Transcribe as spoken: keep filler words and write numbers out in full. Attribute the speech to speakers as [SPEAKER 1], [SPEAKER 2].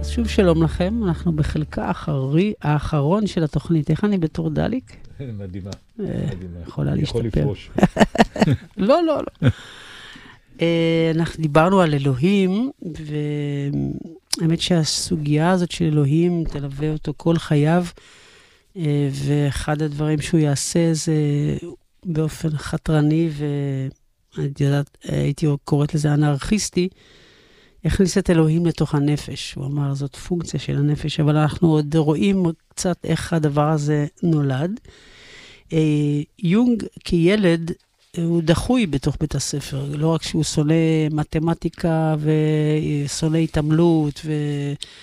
[SPEAKER 1] שוב שלום לכם, אנחנו בחלקה האחרי, האחרון של התוכנית. איך אני בתור דליק?
[SPEAKER 2] מדהימה.
[SPEAKER 1] יכולה להשתפר.
[SPEAKER 2] אני יכול לפרוש.
[SPEAKER 1] לא, לא, לא. אנחנו דיברנו על אלוהים, והאמת שהסוגיה הזאת של אלוהים תלווה אותו כל חייו, ואחד הדברים שהוא יעשה זה באופן חתרני, והייתי קוראת לזה אנרכיסטי, הכניס את אלוהים לתוך הנפש. הוא אמר, זאת פונקציה של הנפש, אבל אנחנו עוד רואים קצת איך הדבר הזה נולד. יונג כילד, הוא דחוי בתוך בית הספר, לא רק שהוא שונא מתמטיקה ושונא התעמלות ו...